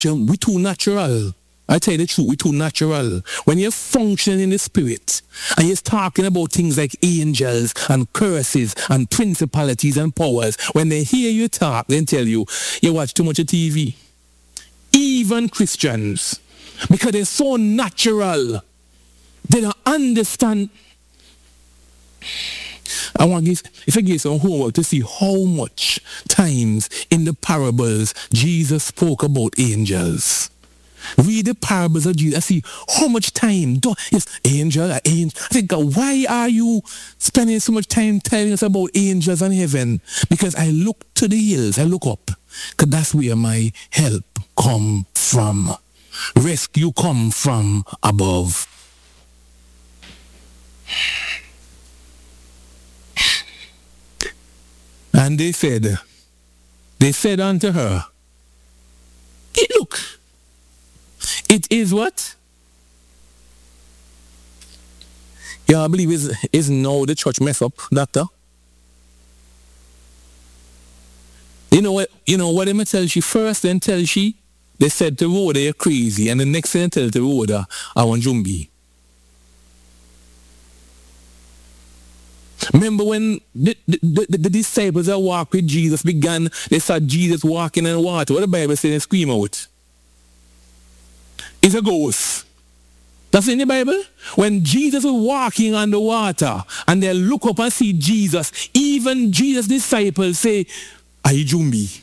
we too natural. I tell you the truth, we too natural. When you're functioning in the spirit and you're talking about things like angels and curses and principalities and powers, when they hear you talk, they tell you, you watch too much of TV. Even Christians, because they're so natural, they don't understand. I want to if I give some homework to see how much times in the parables Jesus spoke about angels. Read the parables of Jesus. I see how much time. Yes, angel. I think, why are you spending so much time telling us about angels and heaven? Because I look to the hills. I look up. Because that's where my help come from. Rescue come from above. And they said unto her, look, it is what? Yeah, I believe is now the church mess up, doctor. You know what they tell she first, then tell she, they said to Rhoda, you're crazy, and the next thing they tell to Rhoda, I want Jumbi. Remember when the disciples that walked with Jesus began, they saw Jesus walking in water. What the Bible says, they scream out. It's a ghost. That's in the Bible. When Jesus was walking on the water and they look up and see Jesus, even Jesus' disciples say, "Are Jumbi?"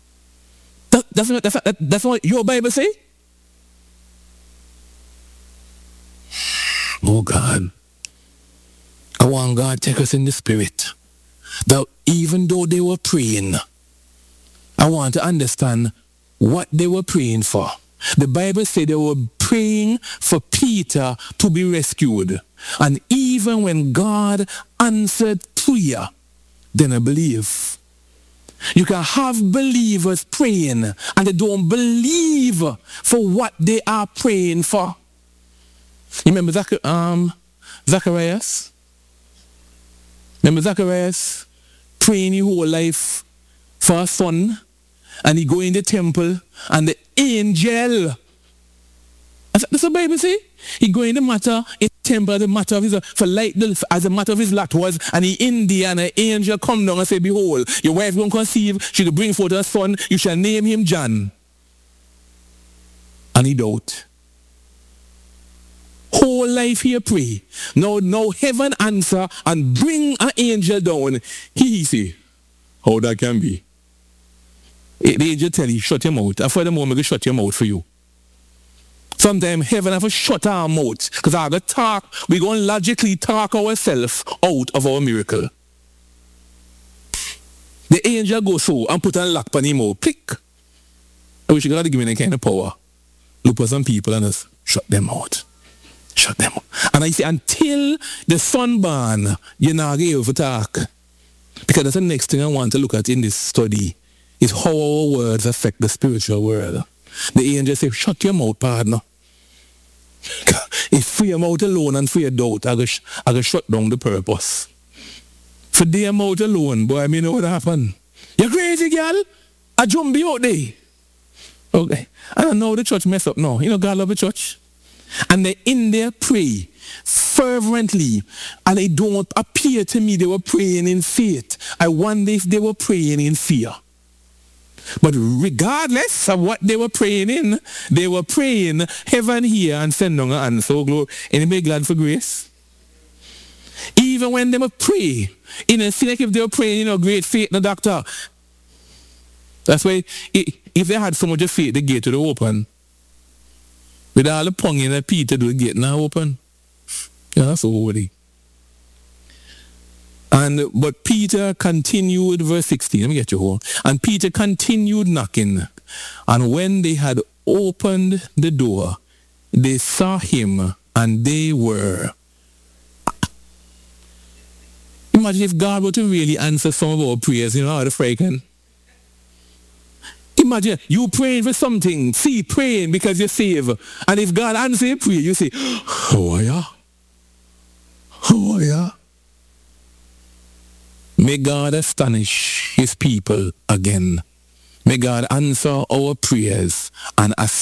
That's what your Bible say? Oh God. I want God to take us in the spirit. That even though they were praying, I want to understand what they were praying for. The Bible said they were praying for Peter to be rescued. And even when God answered prayer, then I believe. You can have believers praying and they don't believe for what they are praying for. You remember Zacharias? Remember Zacharias praying his whole life for a son, and he go in the temple, and the angel, that's what the Bible say. He go in the temple, the matter of his, for like as the matter of his lot was, and he in there, and an angel come down and say, behold, your wife going to conceive, she will bring forth a son, you shall name him John. And he doubt. Whole life here pray. Now heaven answer and bring an angel down. He say, how that can be? The angel tell you, shut your mouth. I for the moment, I shut your mouth for you. Sometimes heaven have to shut our mouth. Because I got talk, we going to logically talk ourselves out of our miracle. The angel goes so and put a lock on him mouth. Click. I wish you God give me any kind of power. Look for some people and just shut them out. Shut them up. And I say, until the sun burn, you're not able to talk. Because that's the next thing I want to look at in this study, is how our words affect the spiritual world. The angel say, shut your mouth, partner. If for your mouth alone and for your doubt, I go shut down the purpose. For their mouth alone, boy, I mean, what happened? You crazy, girl? A Jumbi out there. Okay. I don't know the church mess up now. You know God love the church. And they in there pray fervently, and it don't appear to me they were praying in faith. I wonder if they were praying in fear. But regardless of what they were praying in, they were praying heaven here and send down an answer. Glory. Anybody glad for grace? Even when they would pray, see like if they were praying, great faith, no doctor. That's why if they had so much of faith, the gate would open. With all the ponging that Peter do, the gate now open. Yeah, that's already. But Peter continued, verse 16, let me get you home. And Peter continued knocking. And when they had opened the door, they saw him, and they were. Imagine if God were to really answer some of our prayers, how the frightened. Imagine you praying for something, praying because you're saved. And if God answers your prayer, you say, how are ya? How are ya? May God astonish his people again. May God answer our prayers and astonish